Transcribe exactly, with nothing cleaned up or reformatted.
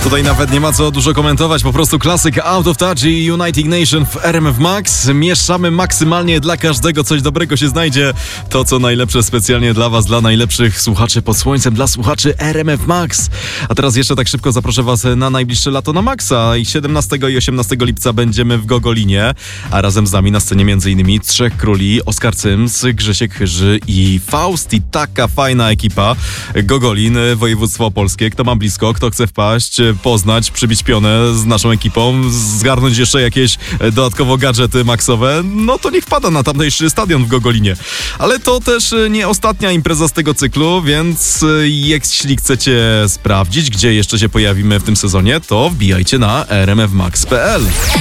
Tutaj nawet nie ma co dużo komentować, po prostu klasyk Out of Touch i United Nation w R M F Max. Mieszamy maksymalnie, dla każdego coś dobrego się znajdzie. To co najlepsze specjalnie dla was, dla najlepszych słuchaczy pod słońcem, dla słuchaczy R M F Max. A teraz jeszcze tak szybko zaproszę was na najbliższe lato na Maxa. I siedemnastego i osiemnastego lipca będziemy w Gogolinie, a razem z nami na scenie m.in. Trzech Króli, Oskar Cyms, Grzesiek Chyży i Faust. I taka fajna ekipa. Gogolin, województwo opolskie. Kto ma blisko, kto chce wpaść, poznać, przybić pionę z naszą ekipą, zgarnąć jeszcze jakieś dodatkowo gadżety maxowe, no to niech wpada na tamtejszy stadion w Gogolinie. Ale to też nie ostatnia impreza z tego cyklu, więc jeśli chcecie sprawdzić, gdzie jeszcze się pojawimy w tym sezonie, to wbijajcie na r m f max kropka p l.